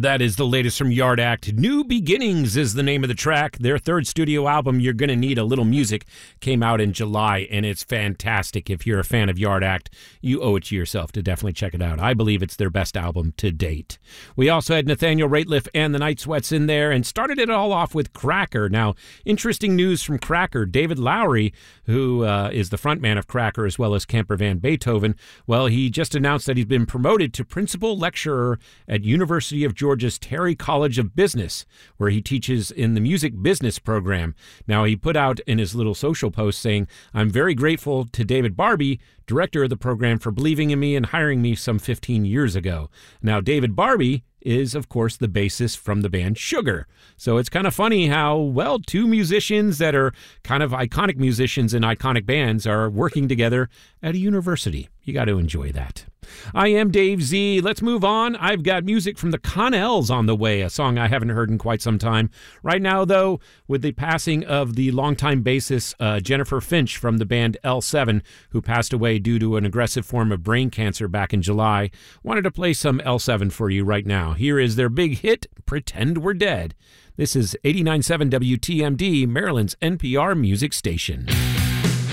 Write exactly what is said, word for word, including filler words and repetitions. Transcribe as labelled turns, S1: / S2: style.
S1: That is the latest from Yard Act. New Beginnings is the name of the track. Their third studio album, You're Gonna Need a Little Music, came out in July, and it's fantastic. If you're a fan of Yard Act, you owe it to yourself to definitely check it out. I believe it's their best album to date. We also had Nathaniel Rateliff and the Night Sweats in there, and started it all off with Cracker. Now, interesting news from Cracker. David Lowery, who uh, is the frontman of Cracker as well as Camper Van Beethoven, well, he just announced that he's been promoted to principal lecturer at University of Georgia's Terry College of Business, where he teaches in the music business program. Now, he put out in his little social post saying, "I'm very grateful to David Barbie, director of the program, for believing in me and hiring me some fifteen years ago." Now, David Barbie is, of course, the bassist from the band Sugar. So it's kind of funny how, well, two musicians that are kind of iconic musicians in iconic bands are working together at a university. You got to enjoy that. I am Dave Z. Let's move on. I've got music from the Connells on the way, a song I haven't heard in quite some time. Right now, though, with the passing of the longtime bassist uh, Jennifer Finch from the band L seven, who passed away due to an aggressive form of brain cancer back in July, wanted to play some L seven for you right now. Here is their big hit, Pretend We're Dead. This is eighty-nine point seven W T M D, Maryland's N P R music station.